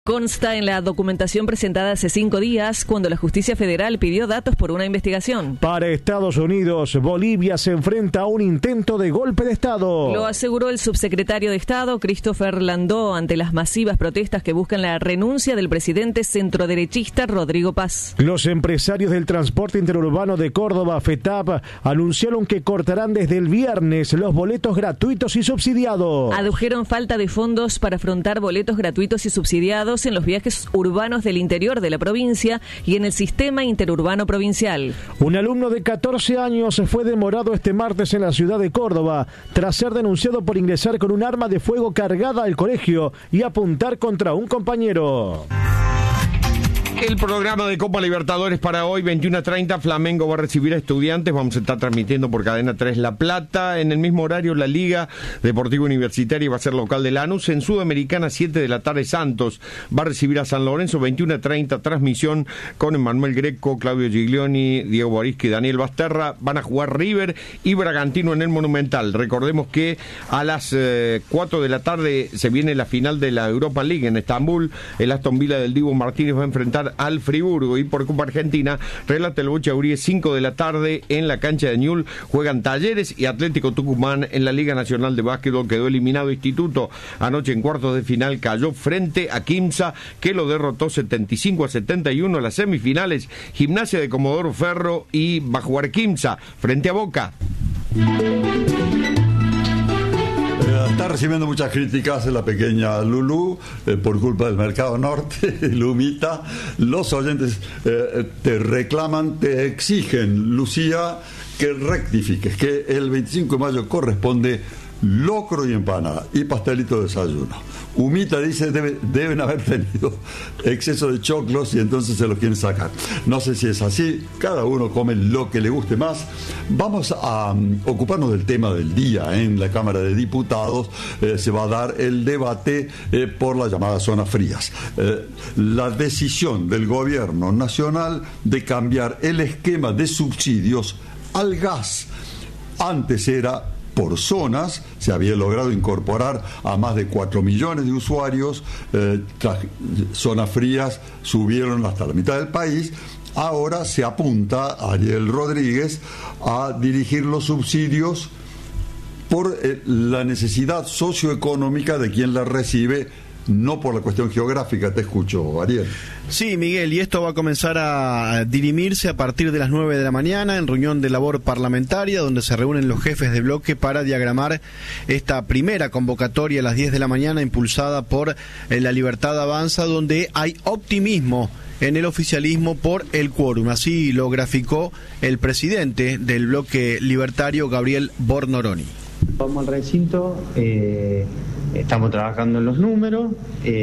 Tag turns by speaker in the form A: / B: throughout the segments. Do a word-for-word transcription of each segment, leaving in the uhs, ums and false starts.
A: Consta en la documentación presentada hace cinco días cuando la Justicia Federal pidió datos por una investigación.
B: Para Estados Unidos, Bolivia se enfrenta a un intento de golpe de Estado.
A: Lo aseguró el subsecretario de Estado, Christopher Landó, ante las masivas protestas que buscan la renuncia del presidente centroderechista Rodrigo Paz.
B: Los empresarios del transporte interurbano de Córdoba, FETAP, anunciaron que cortarán desde el viernes los boletos gratuitos y subsidiados.
A: Adujeron falta de fondos para afrontar boletos gratuitos y subsidiados en los viajes urbanos del interior de la provincia y en el sistema interurbano provincial.
B: Un alumno de catorce años fue demorado este martes en la ciudad de Córdoba tras ser denunciado por ingresar con un arma de fuego cargada al colegio y apuntar contra un compañero.
C: El programa de Copa Libertadores para hoy, veintiuno a treinta, Flamengo va a recibir a Estudiantes, vamos a estar transmitiendo por Cadena tres La Plata, en el mismo horario la Liga Deportiva Universitaria va a ser local de Lanús, en Sudamericana siete de la tarde Santos va a recibir a San Lorenzo, veintiuno a treinta, transmisión con Emmanuel Greco, Claudio Giglioni, Diego Borisky, Daniel Basterra, van a jugar River y Bragantino en el Monumental. Recordemos que a las eh, cuatro de la tarde se viene la final de la Europa League en Estambul, el Aston Villa del Dibu Martínez va a enfrentar al Friburgo y por Copa Argentina, relata el Bocha Uribe, cinco de la tarde en la cancha de Ñul, juegan Talleres y Atlético Tucumán en la Liga Nacional de Básquetbol, quedó eliminado Instituto, anoche en cuartos de final cayó frente a Quimsa, que lo derrotó setenta y cinco a setenta y uno, las semifinales, Gimnasia de Comodoro Ferro y va a jugar Quimsa frente a Boca.
D: Está recibiendo muchas críticas la pequeña Lulú eh, por culpa del Mercado Norte, Lumita. Los oyentes eh, te reclaman, te exigen, Lucía, que rectifiques, que el veinticinco de mayo corresponde locro y empanada y pastelito de desayuno. Humita dice debe, deben haber tenido exceso de choclos y entonces se los quieren sacar. No sé si es así, cada uno come lo que le guste más. Vamos a um, ocuparnos del tema del día. En la Cámara de Diputados eh, se va a dar el debate eh, por las llamadas zonas frías. Eh, la decisión del gobierno nacional de cambiar el esquema de subsidios al gas. Antes era por zonas, se había logrado incorporar a más de cuatro millones de usuarios, eh, zonas frías subieron hasta la mitad del país. Ahora se apunta a Ariel Rodríguez a dirigir los subsidios por eh, la necesidad socioeconómica de quien la recibe, no por la cuestión geográfica. Te escucho, Ariel.
E: Sí, Miguel, y esto va a comenzar a dirimirse a partir de las nueve de la mañana en reunión de labor parlamentaria, donde se reúnen los jefes de bloque para diagramar esta primera convocatoria a las diez de la mañana impulsada por eh, La Libertad Avanza, donde hay optimismo en el oficialismo por el quórum. Así lo graficó el presidente del bloque libertario, Gabriel Bornoroni.
F: Vamos al recinto, eh, estamos trabajando en los números,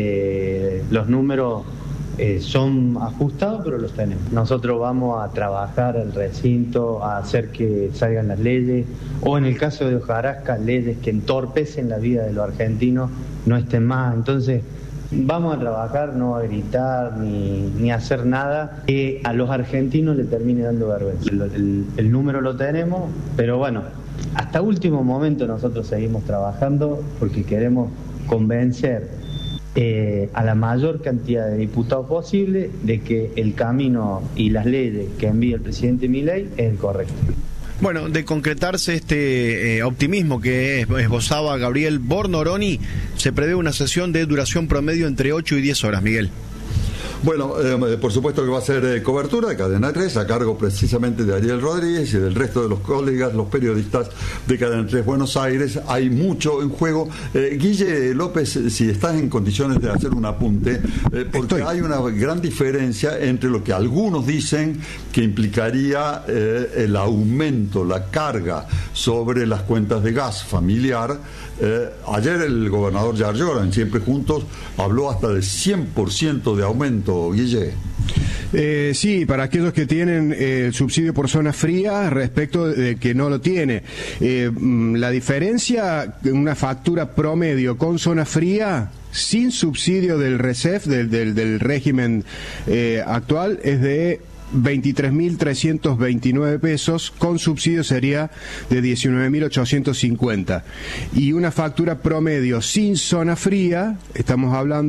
F: eh, los números eh, son ajustados, pero los tenemos. Nosotros vamos a trabajar al recinto, a hacer que salgan las leyes, o en el caso de Hojarasca, leyes que entorpecen la vida de los argentinos no estén más. Entonces, vamos a trabajar, no a gritar ni, ni a hacer nada que a los argentinos le termine dando vergüenza. El, el, el número lo tenemos, pero bueno, hasta último momento nosotros seguimos trabajando porque queremos convencer eh, a la mayor cantidad de diputados posible de que el camino y las leyes que envía el presidente Milei es el correcto.
E: Bueno, de concretarse este eh, optimismo que esbozaba Gabriel Bornoroni, se prevé una sesión de duración promedio entre ocho y diez horas, Miguel.
D: Bueno, eh, por supuesto que va a ser eh, cobertura de Cadena tres a cargo precisamente de Ariel Rodríguez y del resto de los colegas, los periodistas de Cadena tres Buenos Aires. Hay mucho en juego. Eh, Guille López, si estás en condiciones de hacer un apunte, eh, porque Estoy. hay una gran diferencia entre lo que algunos dicen que implicaría eh, el aumento, la carga sobre las cuentas de gas familiar. Eh, ayer el gobernador Yarlora, en Siempre Juntos, habló hasta de cien por ciento de aumento, Guille.
G: Eh, sí, para aquellos que tienen eh, el subsidio por zona fría respecto de que no lo tiene. Eh, la diferencia, una factura promedio con zona fría sin subsidio del RECEF, del, del, del régimen eh, actual, es de veintitrés mil trescientos veintinueve pesos, con subsidio sería de diecinueve mil ochocientos cincuenta. Y una factura promedio sin zona fría, estamos hablando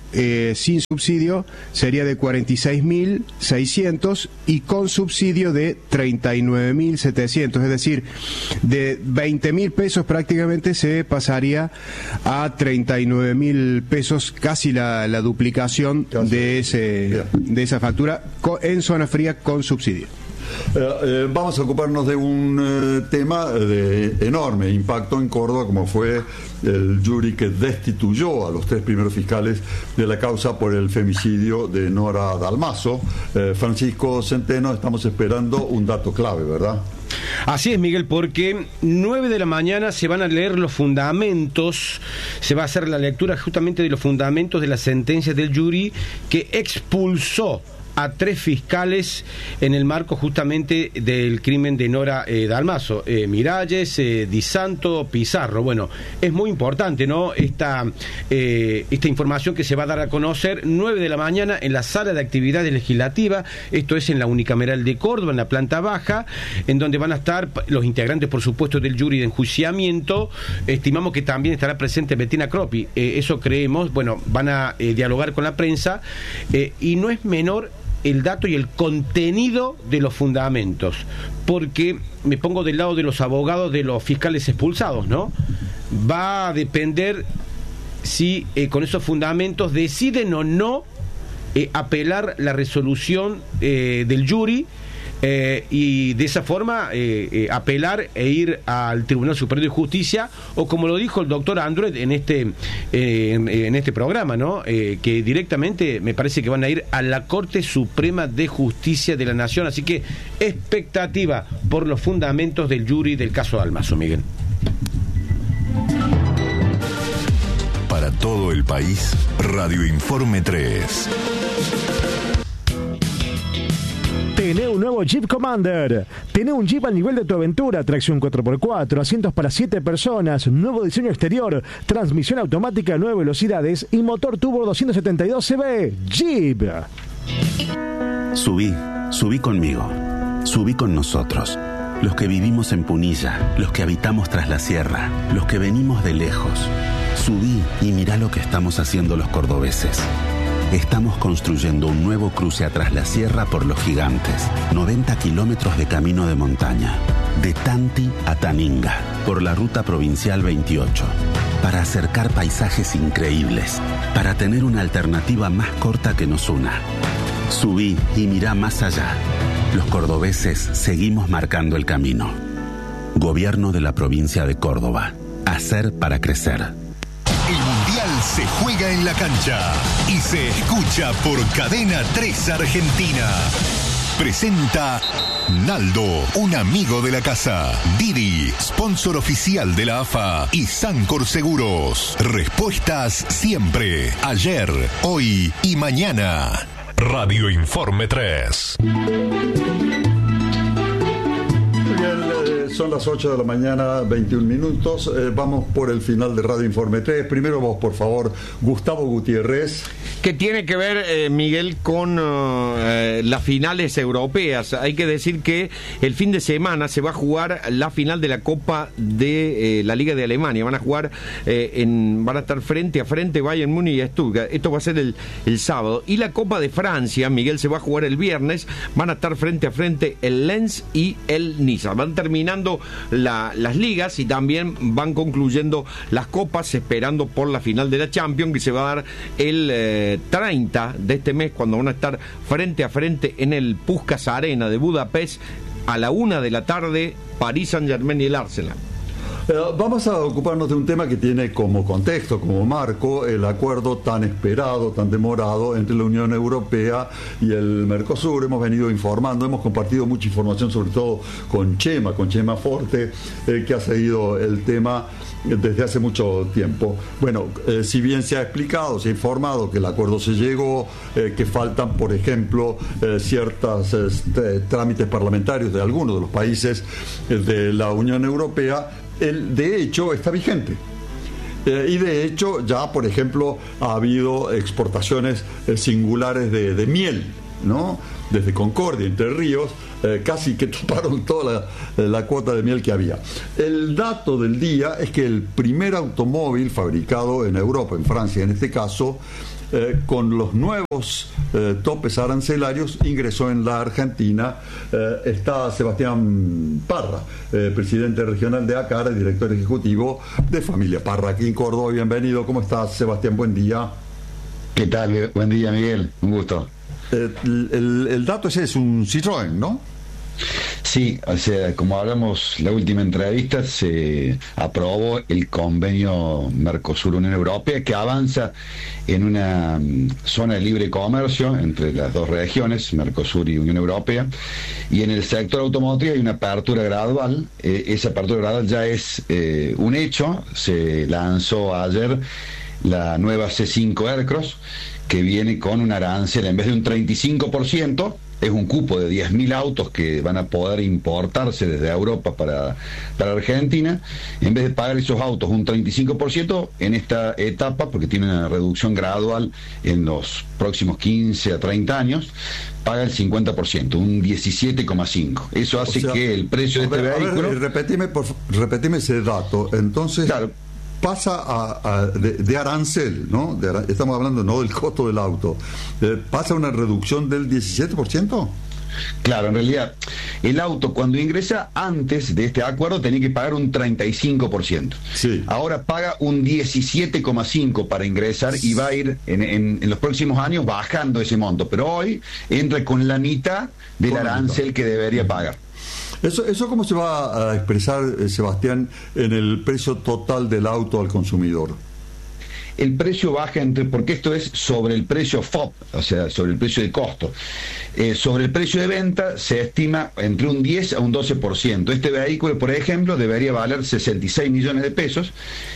G: eh, sin subsidio sería de cuarenta y seis mil seiscientos y con subsidio de treinta y nueve mil setecientos, es decir, de veinte mil pesos prácticamente se pasaría a treinta y nueve mil pesos, casi la, la duplicación casi. de ese de esa factura en zona fría con subsidio.
D: Eh, eh, vamos a ocuparnos de un eh, tema de enorme impacto en Córdoba, como fue el jury que destituyó a los tres primeros fiscales de la causa por el femicidio de Nora Dalmazo. Eh, Francisco Centeno, estamos esperando un dato clave, ¿verdad?
H: Así es, Miguel, porque nueve de la mañana se van a leer los fundamentos, se va a hacer la lectura justamente de los fundamentos de la sentencia del jury que expulsó a tres fiscales en el marco justamente del crimen de Nora eh, Dalmazo, eh, Miralles, eh, Di Santo, Pizarro. Bueno, es muy importante, ¿no? Esta, eh, esta información que se va a dar a conocer nueve de la mañana en la sala de actividades legislativa, esto es en la Unicameral de Córdoba, en la planta baja, en donde van a estar los integrantes, por supuesto, del jury de enjuiciamiento. Estimamos que también estará presente Bettina Croppi, eh, eso creemos. Bueno, van a eh, dialogar con la prensa, eh, y no es menor el dato y el contenido de los fundamentos, porque me pongo del lado de los abogados de los fiscales expulsados, ¿no? Va a depender si eh, con esos fundamentos deciden o no eh, apelar la resolución eh, del jury, eh, y de esa forma eh, eh, apelar e ir al Tribunal Superior de Justicia, o como lo dijo el doctor Andret en este eh, en, en este programa, ¿no? Eh, que directamente me parece que van a ir a la Corte Suprema de Justicia de la Nación. Así que expectativa por los fundamentos del jury del caso Dalmazo, Miguel.
I: Para todo el país, Radio Informe tres.
B: Tené un nuevo Jeep Commander. Tené un Jeep al nivel de tu aventura. Tracción cuatro por cuatro, asientos para siete personas, nuevo diseño exterior, transmisión automática a nueve velocidades y motor turbo doscientos setenta y dos C V. Jeep.
J: Subí, subí conmigo. Subí con nosotros. Los que vivimos en Punilla, los que habitamos tras la sierra, los que venimos de lejos. Subí y mirá lo que estamos haciendo los cordobeses. Estamos construyendo un nuevo cruce atrás la sierra por los Gigantes. noventa kilómetros de camino de montaña. De Tanti a Taninga, por la ruta provincial veintiocho. Para acercar paisajes increíbles. Para tener una alternativa más corta que nos una. Subí y mirá más allá. Los cordobeses seguimos marcando el camino. Gobierno de la provincia de Córdoba. Hacer para crecer.
I: El Mundial se juega en la cancha y se escucha por Cadena tres Argentina. Presenta Naldo, un amigo de la casa. Didi, sponsor oficial de la A F A. Y Sancor Seguros. Respuestas siempre, ayer, hoy y mañana. Radio Informe tres.
D: Son las ocho de la mañana, veintiún minutos. Eh, vamos por el final de Radio Informe tres. Primero vos, por favor, Gustavo Gutiérrez.
C: Que tiene que ver, eh, Miguel, con uh, las finales europeas. Hay que decir que el fin de semana se va a jugar la final de la Copa de eh, la Liga de Alemania. Van a jugar, eh, en, van a estar frente a frente Bayern Múnich y Stuttgart. Esto va a ser el, el sábado. Y la Copa de Francia, Miguel, se va a jugar el viernes. Van a estar frente a frente el Lens y el Niza. Van terminando La, las ligas y también van concluyendo las copas, esperando por la final de la Champions, que se va a dar el eh, treinta de este mes, cuando van a estar frente a frente en el Puskás Arena de Budapest a la una de la tarde, Paris Saint-Germain y el Arsenal.
D: Eh, vamos a ocuparnos de un tema que tiene como contexto, como marco, el acuerdo tan esperado, tan demorado entre la Unión Europea y el Mercosur. Hemos venido informando, hemos compartido mucha información, sobre todo con Chema, con Chema Forte, eh, que ha seguido el tema desde hace mucho tiempo. Bueno, eh, si bien se ha explicado, se ha informado que el acuerdo se llegó, eh, que faltan, por ejemplo, eh, ciertos este, trámites parlamentarios de algunos de los países eh, de la Unión Europea, el, de hecho está vigente. Eh, y de hecho ya, por ejemplo, ha habido exportaciones eh, singulares de, de miel, ¿no? Desde Concordia, Entre Ríos, eh, casi que toparon toda la, la cuota de miel que había. El dato del día es que el primer automóvil fabricado en Europa, en Francia en este caso, eh, con los nuevos eh, topes arancelarios ingresó en la Argentina. Eh, está Sebastián Parra, eh, presidente regional de ACARA y director ejecutivo de Familia Parra aquí en Córdoba. Bienvenido. ¿Cómo estás, Sebastián? Buen día.
K: ¿Qué tal? Buen día, Miguel. Un gusto.
D: Eh, el, el, el dato ese es un Citroën, ¿no?
K: Sí, o sea, como hablamos la última entrevista, se aprobó el convenio Mercosur-Unión Europea que avanza en una zona de libre comercio entre las dos regiones, Mercosur y Unión Europea, y en el sector automotriz hay una apertura gradual. Eh, esa apertura gradual ya es eh, un hecho. Se lanzó ayer la nueva C cinco Aircross, que viene con un arancel en vez de un treinta y cinco por ciento. Es un cupo de diez mil autos que van a poder importarse desde Europa para, para Argentina. En vez de pagar esos autos un treinta y cinco por ciento en esta etapa, porque tiene una reducción gradual en los próximos quince a treinta años, paga el cincuenta por ciento, un diecisiete coma cinco por ciento. Eso hace, o sea, que el precio de este
D: ver,
K: vehículo...
D: A ver, repetime, por, repetime ese dato. Entonces...
K: Claro.
D: Pasa a, a de, de arancel, ¿no? De, estamos hablando no del costo del auto. Eh, ¿Pasa una reducción del diecisiete por ciento?
K: Claro, en realidad, el auto cuando ingresa antes de este acuerdo tenía que pagar un treinta y cinco por ciento.
D: Sí.
K: Ahora paga un diecisiete coma cinco por ciento para ingresar y va a ir en, en, en los próximos años bajando ese monto. Pero hoy entra con la mitad del con arancel que debería pagar.
D: ¿Eso, ¿Eso cómo se va a expresar, eh, Sebastián, en el precio total del auto al consumidor?
K: El precio baja entre, porque esto es sobre el precio F O B, o sea, sobre el precio de costo. Eh, sobre el precio de venta se estima entre un diez a un doce por ciento. Este vehículo, por ejemplo, debería valer sesenta y seis millones de pesos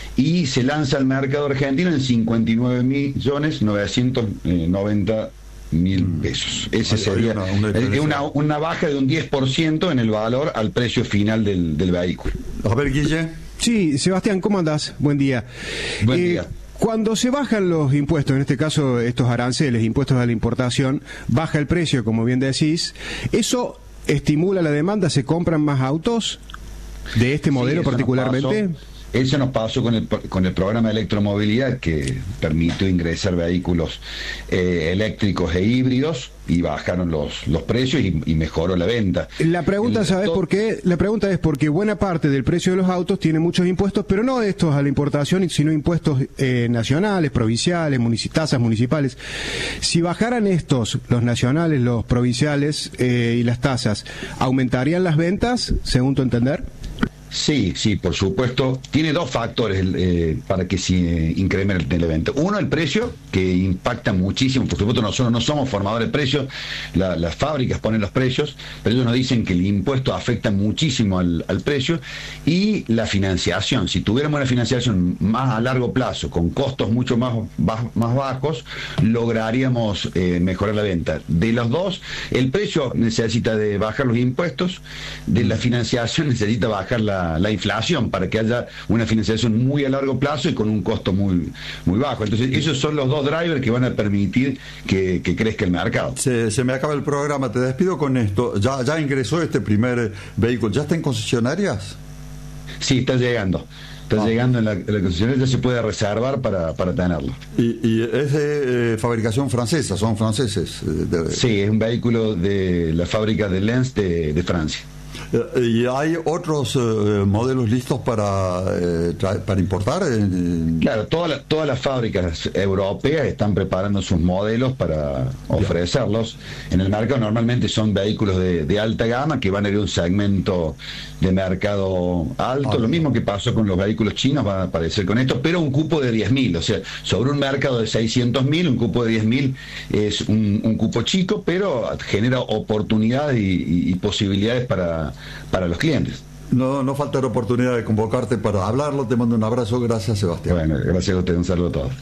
K: y se lanza al mercado argentino en cincuenta y nueve millones novecientos noventa mil pesos. Ese sería una, una, una, una baja de un diez por ciento en el valor al precio final del, del vehículo.
D: A ver, Guille.
G: Sí, Sebastián, ¿cómo andás? Buen día.
K: Buen
G: eh,
K: día.
G: Cuando se bajan los impuestos, en este caso estos aranceles, impuestos a la importación, baja el precio, como bien decís, ¿eso estimula la demanda? ¿Se compran más autos de este modelo sí, particularmente?
K: Eso nos pasó con el, con el programa de electromovilidad, que permitió ingresar vehículos eh, eléctricos e híbridos, y bajaron los, los precios y, y mejoró la venta.
G: La pregunta, ¿sabes por qué? La pregunta es porque buena parte del precio de los autos tiene muchos impuestos, pero no estos a la importación, sino impuestos eh, nacionales, provinciales, munici- tasas municipales. Si bajaran estos, los nacionales, los provinciales eh, y las tasas, ¿aumentarían las ventas, según tu entender?
K: Sí, sí, por supuesto. Tiene dos factores eh, para que se eh, incremente el evento. Uno, el precio, que impacta muchísimo. Por supuesto, nosotros no somos formadores de precios, la, las fábricas ponen los precios, pero ellos nos dicen que el impuesto afecta muchísimo al, al precio. Y la financiación. Si tuviéramos una financiación más a largo plazo, con costos mucho más, baj, más bajos, lograríamos eh, mejorar la venta. De los dos, el precio necesita de bajar los impuestos, de la financiación necesita bajar la la inflación, para que haya una financiación muy a largo plazo y con un costo muy muy bajo. Entonces esos son los dos drivers que van a permitir que, que crezca el mercado.
D: Se, se me acaba el programa, te despido con esto. Ya, ya ingresó este primer vehículo, ¿ya está en concesionarias?
K: Sí, está llegando. Está ah. llegando en la, en la concesionaria, ya se puede reservar para, para tenerlo.
D: Y, y es de eh, fabricación francesa, son franceses. De, de...
K: Sí, es un vehículo de la fábrica de Lens de, de Francia.
D: ¿Y hay otros eh, modelos listos para eh, para importar?
K: Claro, todas las todas las fábricas europeas están preparando sus modelos para ofrecerlos en el mercado. Normalmente son vehículos de, de alta gama que van a ir a un segmento de mercado alto. Ah, lo mismo que pasó con los vehículos chinos va a aparecer con esto, pero un cupo de diez mil. O sea, sobre un mercado de seiscientos mil, un cupo de diez mil es un, un cupo chico, pero genera oportunidades y, y, y posibilidades para para los clientes.
D: No, no falta la oportunidad de convocarte para hablarlo. Te mando un abrazo. Gracias, Sebastián.
K: Bueno, gracias a usted. Un saludo a todos.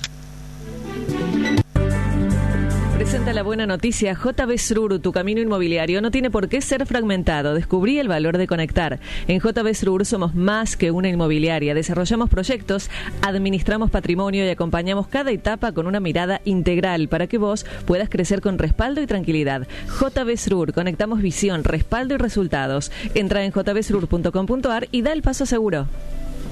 A: Presenta la buena noticia. J B Srur, tu camino inmobiliario no tiene por qué ser fragmentado. Descubrí el valor de conectar. En J B Srur somos más que una inmobiliaria. Desarrollamos proyectos, administramos patrimonio y acompañamos cada etapa con una mirada integral para que vos puedas crecer con respaldo y tranquilidad. J B Srur, conectamos visión, respaldo y resultados. Entra en j b srur punto com punto a r y da el paso seguro.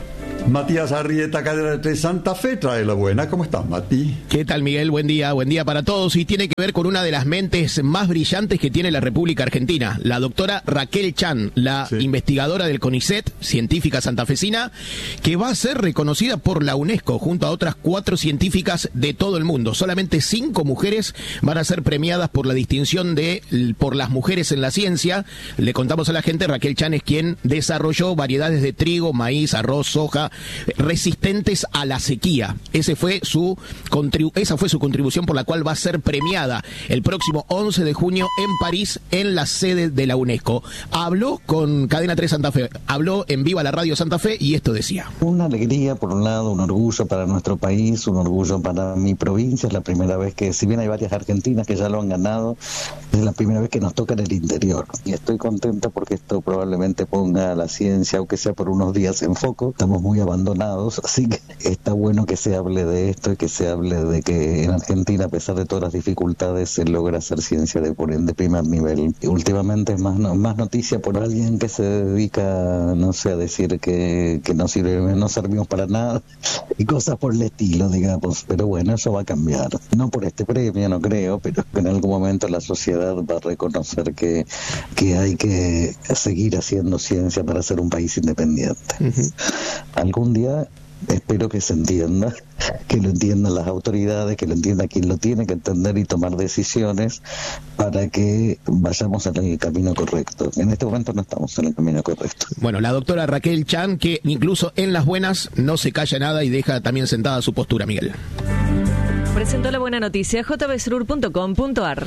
D: Matías Arrieta, Cadena de tres Santa Fe, trae la buena. ¿Cómo estás, Mati?
L: ¿Qué tal, Miguel? Buen día, buen día para todos. Y tiene que ver con una de las mentes más brillantes que tiene la República Argentina, la doctora Raquel Chan, la sí. investigadora del CONICET, científica santafesina, que va a ser reconocida por la UNESCO junto a otras cuatro científicas de todo el mundo. Solamente cinco mujeres van a ser premiadas por la distinción de por las mujeres en la ciencia. Le contamos a la gente, Raquel Chan es quien desarrolló variedades de trigo, maíz, arroz, soja, resistentes a la sequía. Ese fue su contribu- esa fue su contribución por la cual va a ser premiada el próximo once de junio en París, en la sede de la UNESCO. Habló con Cadena tres Santa Fe, habló en Viva la Radio Santa Fe y esto decía.
M: Una alegría, por un lado, un orgullo para nuestro país, un orgullo para mi provincia. Es la primera vez que, si bien hay varias argentinas que ya lo han ganado, es la primera vez que nos toca en el interior. Y estoy contenta porque esto probablemente ponga a la ciencia, aunque sea por unos días, en foco. Estamos muy abandonados, así que está bueno que se hable de esto y que se hable de que en Argentina, a pesar de todas las dificultades, se logra hacer ciencia de, de primer nivel. Y últimamente es más, no, más noticia por alguien que se dedica, no sé, a decir que, que no sirve, no servimos para nada y cosas por el estilo, digamos. Pero bueno, eso va a cambiar. No por este premio, no creo, pero en algún momento la sociedad va a reconocer que, que hay que seguir haciendo ciencia para ser un país independiente. Uh-huh. Algún día espero que se entienda, que lo entiendan las autoridades, que lo entienda quien lo tiene que entender y tomar decisiones para que vayamos en el camino correcto. En este momento no estamos en el camino correcto.
L: Bueno, la doctora Raquel Chan, que incluso en las buenas no se calla nada y deja también sentada su postura, Miguel.
A: Presentó la buena noticia j b s r u r punto com punto a r.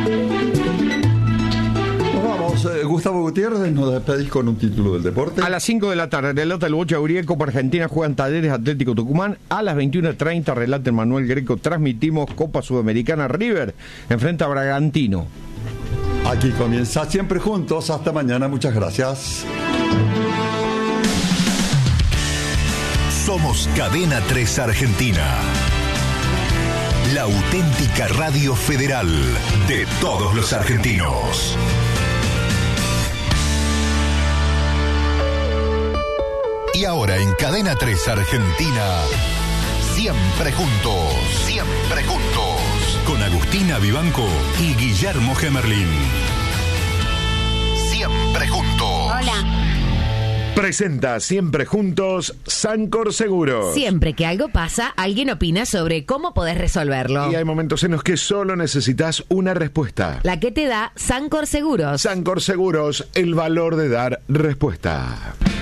D: Vamos, eh, Gustavo Gutiérrez, nos despedís con un título del deporte.
C: A las cinco de la tarde relata el Bocha Uriel, Copa Argentina juegan Talleres Atlético Tucumán. A las veintiuna treinta relata el Manuel Greco, transmitimos Copa Sudamericana. River enfrenta a Bragantino.
D: Aquí comienza Siempre Juntos, hasta mañana, muchas gracias.
I: Somos Cadena tres Argentina, la auténtica radio federal de todos los argentinos. Y ahora en Cadena tres Argentina, Siempre Juntos, Siempre Juntos, con Agustina Vivanco y Guillermo Gemerlín. Siempre Juntos.
N: Hola.
B: Presenta Siempre Juntos Sancor Seguros.
N: Siempre que algo pasa, alguien opina sobre cómo podés resolverlo.
B: Y hay momentos en los que solo necesitas una respuesta.
N: La que te da Sancor Seguros.
B: Sancor Seguros, el valor de dar respuesta.